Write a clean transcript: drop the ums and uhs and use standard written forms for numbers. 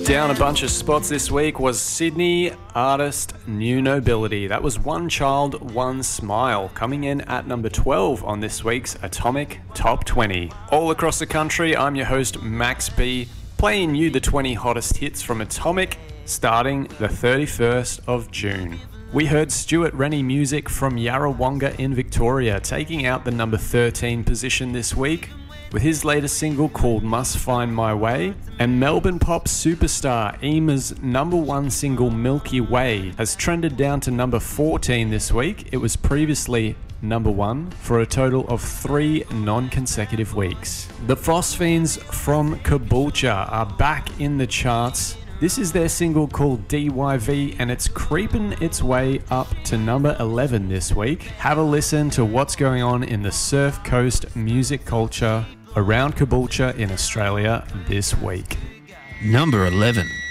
Down a bunch of spots this week was Sydney artist New Nobility. That was One Child, One Smile, coming in at number 12 on this week's Atomic Top 20. All across the country, I'm your host Max B, playing you the 20 hottest hits from Atomic, starting the 31st of June. We heard Stuart Rennie music from Yarrawonga in Victoria, taking out the number 13 position this week with his latest single called Must Find My Way. And Melbourne pop superstar Ema's number one single Milky Way has trended down to number 14 this week. It was previously number 1 for a total of 3 non-consecutive weeks. The Phosphines from Caboolture are back in the charts. This is their single called DYV, and it's creeping its way up to number 11 this week. Have a listen to what's going on in the Surf Coast music culture around Caboolture in Australia this week. Number 11.